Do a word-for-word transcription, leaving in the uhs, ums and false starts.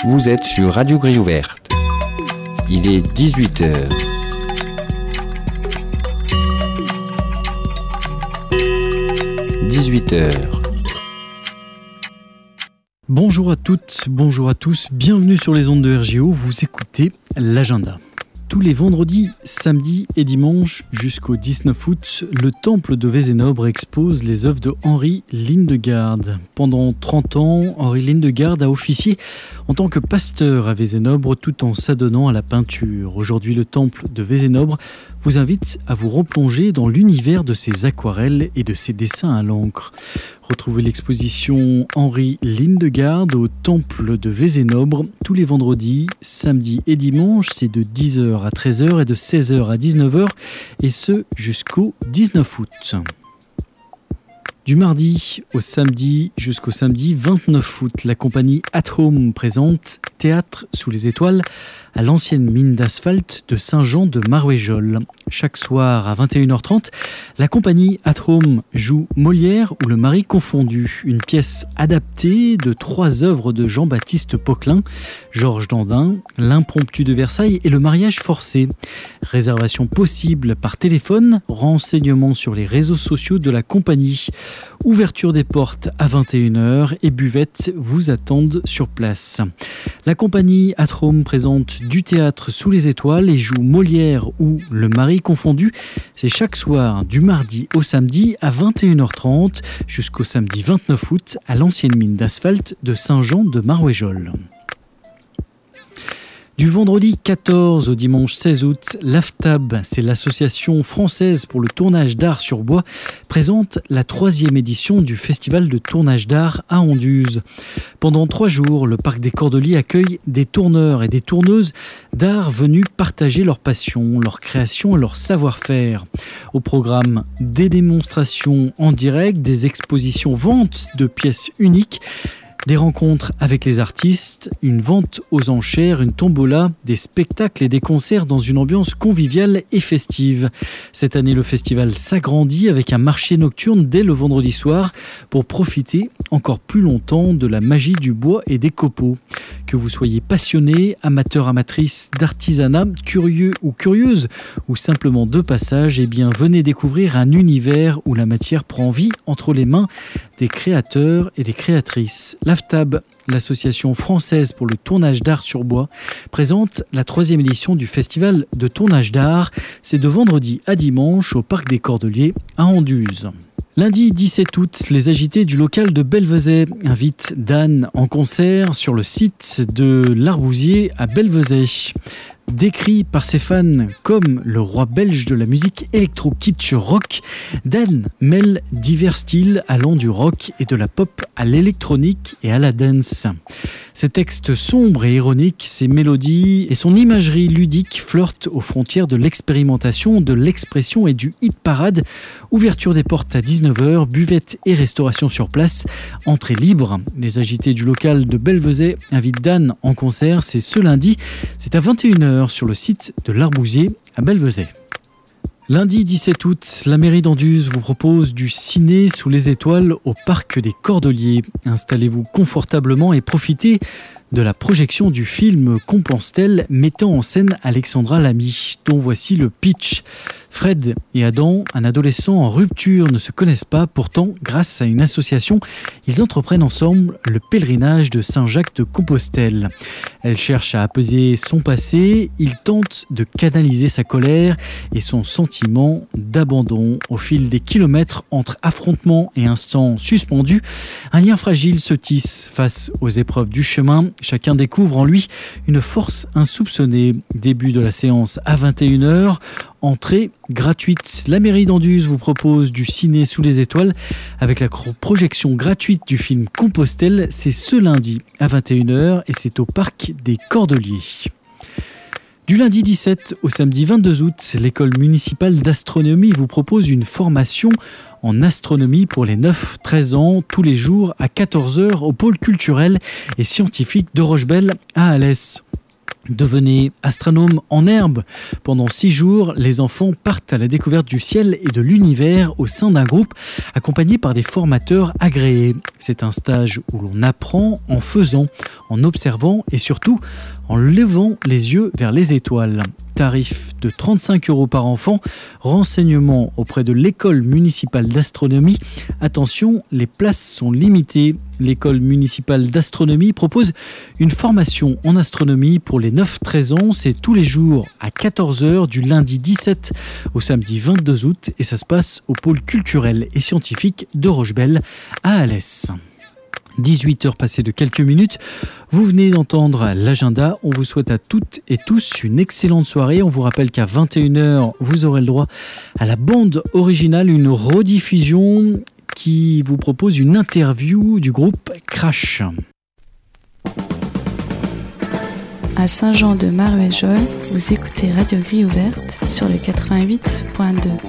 Vous êtes sur Radio Grille Ouverte. Il est dix-huit heures. dix-huit heures. Bonjour à toutes, bonjour à tous, bienvenue sur les ondes de R J O, vous écoutez l'agenda. Tous les vendredis, samedis et dimanches jusqu'au dix-neuf août, le temple de Vézénobre expose les œuvres de Henri Lindegaard. Pendant trente ans, Henri Lindegaard a officié en tant que pasteur à Vézénobre tout en s'adonnant à la peinture. Aujourd'hui, le temple de Vézénobre vous invite à vous replonger dans l'univers de ses aquarelles et de ses dessins à l'encre. Retrouvez l'exposition Henri Lindegaard au temple de Vézénobre tous les vendredis, samedis et dimanches. C'est de dix heures à treize heures et de seize heures à dix-neuf heures, et ce jusqu'au dix-neuf août. Du mardi au samedi jusqu'au samedi vingt-neuf août, la compagnie At Home présente Théâtre sous les étoiles à l'ancienne mine d'asphalte de Saint-Jean de Marouéjol. Chaque soir à vingt et une heures trente, la compagnie At Home joue Molière ou Le Mari confondu, une pièce adaptée de trois œuvres de Jean-Baptiste Poquelin, Georges Dandin, L'Impromptu de Versailles et Le Mariage forcé. Réservation possible par téléphone, renseignements sur les réseaux sociaux de la compagnie. Ouverture des portes à vingt et une heures et buvettes vous attendent sur place. La compagnie At Home présente du théâtre sous les étoiles et joue Molière ou Le Mari confondu. C'est chaque soir du mardi au samedi à vingt et une heures trente jusqu'au samedi vingt-neuf août à l'ancienne mine d'asphalte de Saint-Jean de Marouéjol. Du vendredi quatorze au dimanche seize août, l'A F T A B, c'est l'association française pour le tournage d'art sur bois, présente la troisième édition du festival de tournage d'art à Anduze. Pendant trois jours, le parc des Cordeliers accueille des tourneurs et des tourneuses d'art venus partager leur passion, leur création et leur savoir-faire. Au programme, des démonstrations en direct, des expositions ventes de pièces uniques, des rencontres avec les artistes, une vente aux enchères, une tombola, des spectacles et des concerts dans une ambiance conviviale et festive. Cette année, le festival s'agrandit avec un marché nocturne dès le vendredi soir pour profiter encore plus longtemps de la magie du bois et des copeaux. Que vous soyez passionné, amateur, amatrice d'artisanat, curieux ou curieuse, ou simplement de passage, eh bien venez découvrir un univers où la matière prend vie entre les mains des créateurs et des créatrices. L'A F T A B, l'association française pour le tournage d'art sur bois, présente la troisième édition du festival de tournage d'art. C'est de vendredi à dimanche au parc des Cordeliers à Anduze. Lundi dix-sept août, les agités du local de Belvezet invitent Dan en concert sur le site de l'Arbousier à Belvezet. Décrit par ses fans comme le roi belge de la musique électro-kitsch rock, Dan mêle divers styles allant du rock et de la pop à l'électronique et à la dance. Ses textes sombres et ironiques, ses mélodies et son imagerie ludique flirtent aux frontières de l'expérimentation, de l'expression et du hit parade. Ouverture des portes à dix-neuf heures, buvette et restauration sur place, entrée libre. Les agités du local de Belvezet invitent Dan en concert, c'est ce lundi, c'est à vingt et une heures sur le site de l'Arbousier à Belvezet. Lundi dix-sept août, la mairie d'Anduze vous propose du ciné sous les étoiles au parc des Cordeliers. Installez-vous confortablement et profitez de la projection du film Compostelle mettant en scène Alexandra Lamy, dont voici le pitch. Fred et Adam, un adolescent en rupture, ne se connaissent pas. Pourtant, grâce à une association, ils entreprennent ensemble le pèlerinage de Saint-Jacques de Compostelle. Elle cherche à apaiser son passé, il tente de canaliser sa colère et son sentiment d'abandon. Au fil des kilomètres entre affrontements et instants suspendus, un lien fragile se tisse face aux épreuves du chemin. Chacun découvre en lui une force insoupçonnée. Début de la séance à vingt et une heures. Entrée gratuite. La mairie d'Anduze vous propose du ciné sous les étoiles avec la projection gratuite du film Compostelle. C'est ce lundi à vingt et une heures et c'est au parc des Cordeliers. Du lundi dix-sept au samedi vingt-deux août, l'école municipale d'astronomie vous propose une formation en astronomie pour les neuf treize ans tous les jours à quatorze heures au pôle culturel et scientifique de Rochebelle à Alès. Devenez astronome en herbe. Pendant six jours, les enfants partent à la découverte du ciel et de l'univers au sein d'un groupe accompagné par des formateurs agréés. C'est un stage où l'on apprend en faisant, en observant et surtout en levant les yeux vers les étoiles. Tarif de trente-cinq euros par enfant, renseignements auprès de l'école municipale d'astronomie. Attention, les places sont limitées. L'école municipale d'astronomie propose une formation en astronomie pour les neuf treize ans. C'est tous les jours à quatorze heures du lundi dix-sept au samedi vingt-deux août et ça se passe au pôle culturel et scientifique de Rochebelle à Alès. dix-huit heures passées de quelques minutes. Vous venez d'entendre l'agenda. On vous souhaite à toutes et tous une excellente soirée. On vous rappelle qu'à vingt et une heures, vous aurez le droit à la bande originale, une rediffusion qui vous propose une interview du groupe Crash. À Saint-Jean-de-Maruéjol, vous écoutez Radio Grille Ouverte sur le quatre-vingt-huit point deux.